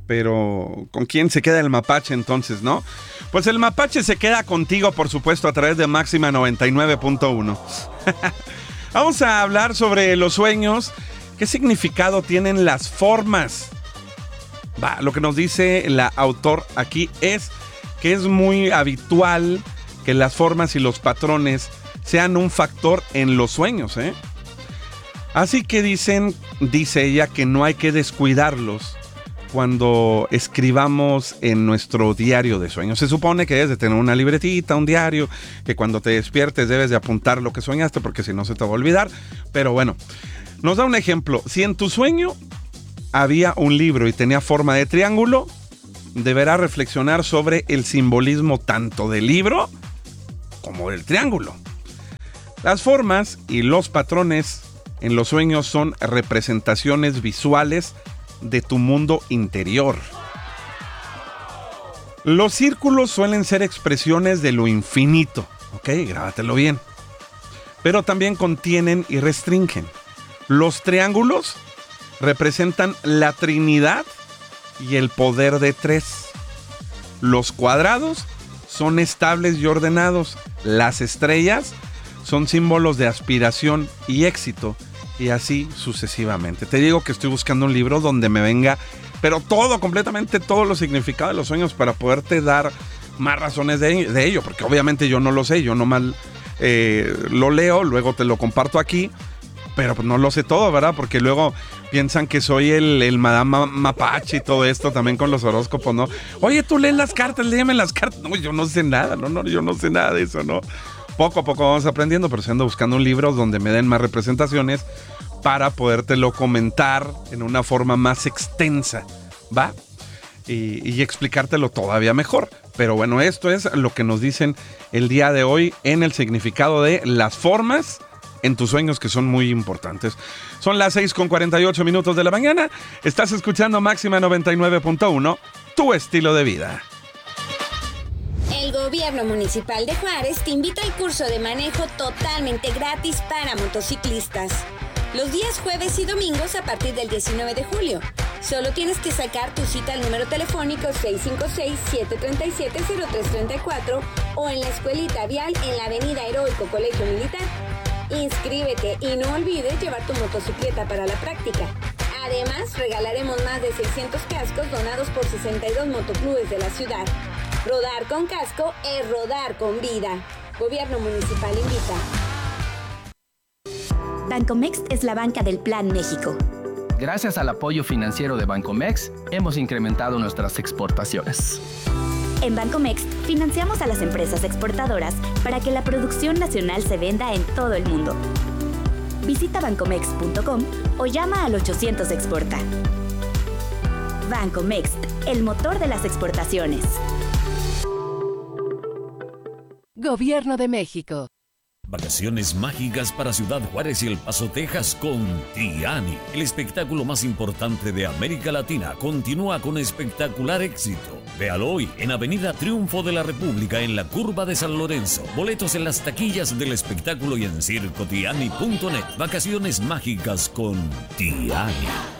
Pero, ¿con quién se queda el mapache entonces, no? Pues el mapache se queda contigo, por supuesto, a través de Máxima 99.1. Vamos a hablar sobre los sueños. ¿Qué significado tienen las formas? Lo que nos dice la autor aquí es que es muy habitual que las formas y los patrones sean un factor en los sueños, ¿eh? Así que dice ella que no hay que descuidarlos cuando escribamos en nuestro diario de sueños. Se supone que debes de tener una libretita, un diario, que cuando te despiertes debes de apuntar lo que soñaste porque si no se te va a olvidar. Pero bueno, nos da un ejemplo. Si en tu sueño había un libro y tenía forma de triángulo, deberás reflexionar sobre el simbolismo tanto del libro como del triángulo. Las formas y los patrones en los sueños son representaciones visuales de tu mundo interior. Los círculos suelen ser expresiones de lo infinito, ¿ok? Grábatelo bien. Pero también contienen y restringen. Los triángulos representan la Trinidad y el poder de 3. Los cuadrados son estables y ordenados. Las estrellas son símbolos de aspiración y éxito. Y así sucesivamente. Te digo que estoy buscando un libro donde me venga, pero completamente todos los significados de los sueños para poderte dar más razones de ello. Porque obviamente yo no lo sé, yo nomás lo leo, luego te lo comparto aquí, pero pues no lo sé todo, ¿verdad? Porque luego piensan que soy el Madame Mapache y todo esto también con los horóscopos, ¿no? Oye, tú lees las cartas, léeme las cartas. No, yo no sé nada, yo no sé nada de eso, ¿no? Poco a poco vamos aprendiendo, pero se ando buscando un libro donde me den más representaciones para podértelo comentar en una forma más extensa, ¿va? Y explicártelo todavía mejor. Pero bueno, esto es lo que nos dicen el día de hoy en el significado de las formas en tus sueños, que son muy importantes. Son las 6:48 de la mañana. Estás escuchando Máxima 99.1, tu estilo de vida. El Gobierno Municipal de Juárez te invita al curso de manejo totalmente gratis para motociclistas. Los días jueves y domingos a partir del 19 de julio. Solo tienes que sacar tu cita al número telefónico 656-737-0334 o en la Escuelita Vial en la Avenida Heroico Colegio Militar. Inscríbete y no olvides llevar tu motocicleta para la práctica. Además, regalaremos más de 600 cascos donados por 62 motoclubes de la ciudad. Rodar con casco es rodar con vida. Gobierno Municipal invita. Bancomext es la banca del Plan México. Gracias al apoyo financiero de Bancomext, hemos incrementado nuestras exportaciones. En Bancomext financiamos a las empresas exportadoras para que la producción nacional se venda en todo el mundo. Visita bancomext.com o llama al 800 Exporta. Bancomext, el motor de las exportaciones. Gobierno de México. Vacaciones mágicas para Ciudad Juárez y El Paso, Texas con Tiani. El espectáculo más importante de América Latina continúa con espectacular éxito. Véalo hoy en Avenida Triunfo de la República en la Curva de San Lorenzo. Boletos en las taquillas del espectáculo y en circotiani.net. Vacaciones mágicas con Tiani.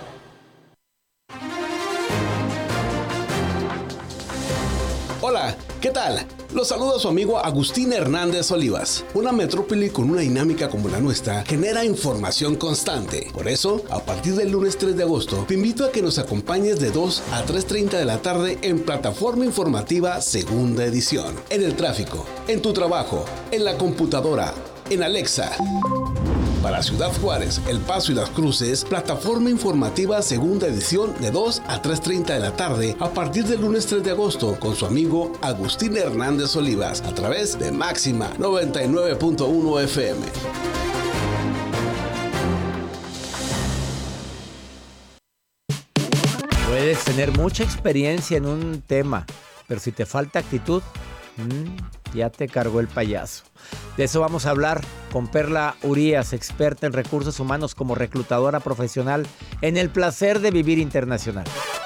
Hola, ¿qué tal? Los saluda su amigo Agustín Hernández Olivas. Una metrópoli con una dinámica como la nuestra genera información constante. Por eso, a partir del lunes 3 de agosto, te invito a que nos acompañes de 2 a 3:30 de la tarde en Plataforma Informativa Segunda Edición. En el tráfico, en tu trabajo, en la computadora, en Alexa. Para Ciudad Juárez, El Paso y Las Cruces, Plataforma Informativa Segunda Edición de 2 a 3:30 de la tarde a partir del lunes 3 de agosto con su amigo Agustín Hernández Olivas a través de Máxima 99.1 FM. Puedes tener mucha experiencia en un tema, pero si te falta actitud, ya te cargó el payaso. De eso vamos a hablar con Perla Urías, experta en recursos humanos como reclutadora profesional en El Placer de Vivir Internacional.